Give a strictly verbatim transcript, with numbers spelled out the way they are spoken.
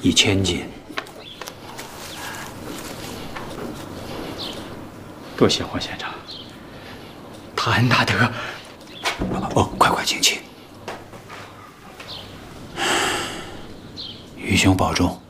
一千斤。 多谢黄县长，大恩大德。 哦，快快请起。愚兄保重。